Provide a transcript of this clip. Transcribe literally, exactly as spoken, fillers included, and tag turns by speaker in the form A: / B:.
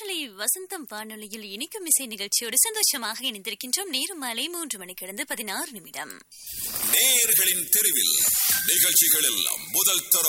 A: காற்றலை வசந்தம் வானொலியில் இனிக்கும் இசை நிகழ்ச்சியோடு சந்தோஷமாக இணைந்திருக்கின்றோம். நேரம் மாலை மூன்று மணி கடந்து பதினாறு நிமிடம்.
B: நேயர்களின் தெருவில் நிகழ்ச்சிகளில் முதல் தர